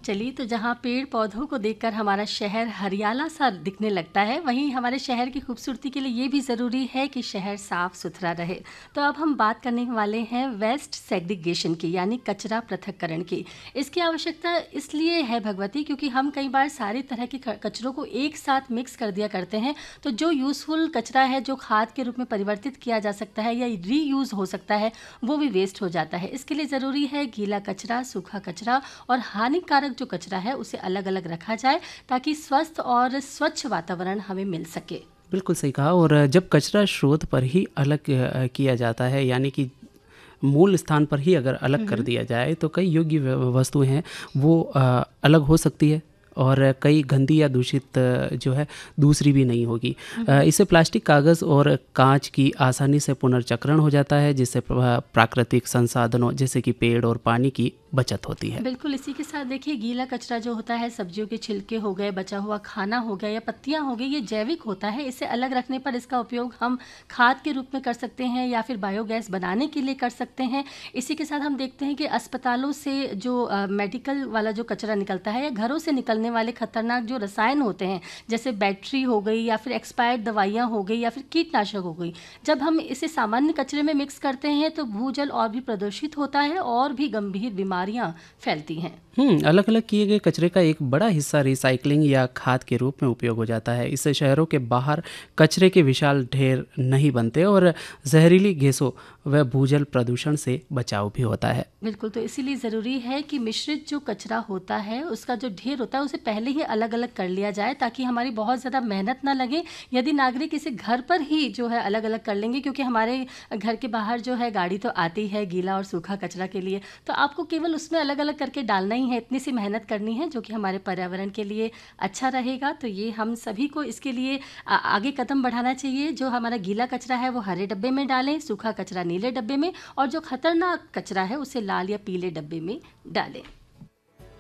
चलिए, तो जहाँ पेड़ पौधों को देखकर हमारा शहर हरियाला सा दिखने लगता है, वहीं हमारे शहर की खूबसूरती के लिए ये भी ज़रूरी है कि शहर साफ सुथरा रहे। तो अब हम बात करने वाले हैं वेस्ट सेग्रीगेशन की, यानी कचरा पृथक्करण की। इसकी आवश्यकता इसलिए है भगवती, क्योंकि हम कई बार सारी तरह के कचरों को एक साथ मिक्स कर दिया करते हैं। तो जो यूज़फुल कचरा है, जो खाद के रूप में परिवर्तित किया जा सकता है या रीयूज़ हो सकता है, वो भी वेस्ट हो जाता है। इसके लिए ज़रूरी है गीला कचरा, सूखा कचरा और हानिकारक जो कचरा है उसे अलग अलग रखा जाए, ताकि स्वस्थ और स्वच्छ वातावरण हमें मिल सके। बिल्कुल सही कहा। और जब कचरा स्रोत पर ही अलग किया जाता है, यानी कि मूल स्थान पर ही अगर अलग कर दिया जाए, तो कई योग्य वस्तुएं हैं वो अलग हो सकती है और कई गंदी या दूषित जो है दूसरी भी नहीं होगी। इससे प्लास्टिक, कागज़ और कांच की आसानी से पुनर्चक्रण हो जाता है, जिससे प्राकृतिक संसाधनों जैसे कि पेड़ और पानी की बचत होती है। बिल्कुल, इसी के साथ देखिए, गीला कचरा जो होता है, सब्जियों के छिलके हो गए, बचा हुआ खाना हो गया या पत्तियां हो गई, ये जैविक होता है। इसे अलग रखने पर इसका उपयोग हम खाद के रूप में कर सकते हैं या फिर बायोगैस बनाने के लिए कर सकते हैं। इसी के साथ हम देखते हैं कि अस्पतालों से जो मेडिकल वाला जो कचरा निकलता है, या घरों से निकलने वाले खतरनाक जो रसायन होते हैं, जैसे बैटरी हो गई या फिर एक्सपायर्ड दवाइयाँ हो गई या फिर कीटनाशक हो गई, जब हम इसे सामान्य कचरे में मिक्स करते हैं तो भूजल और भी प्रदूषित होता है और भी गंभीर बीमारियां फैलती हैं। अलग अलग किए गए कचरे का एक बड़ा हिस्सा रिसाइकलिंग या खाद के रूप में उपयोग हो जाता है। इससे शहरों के बाहर कचरे के विशाल ढेर नहीं बनते और जहरीली गैसों व भूजल प्रदूषण से बचाव भी होता है। बिल्कुल, तो इसीलिए ज़रूरी है कि मिश्रित जो कचरा होता है, उसका जो ढेर होता है, उसे पहले ही अलग अलग कर लिया जाए, ताकि हमारी बहुत ज़्यादा मेहनत ना लगे। यदि नागरिक इसे घर पर ही जो है अलग अलग कर लेंगे, क्योंकि हमारे घर के बाहर जो है गाड़ी तो आती है गीला और सूखा कचरा के लिए, तो आपको केवल उसमें अलग अलग करके डालना ही है। इतनी सी मेहनत करनी है, जो कि हमारे पर्यावरण के लिए अच्छा रहेगा। तो ये हम सभी को इसके लिए आगे कदम बढ़ाना चाहिए। जो हमारा गीला कचरा है वो हरे डब्बे में डालें, सूखा कचरा नीले डब्बे में, और जो खतरनाक कचरा है उसे लाल या पीले डब्बे में डालें।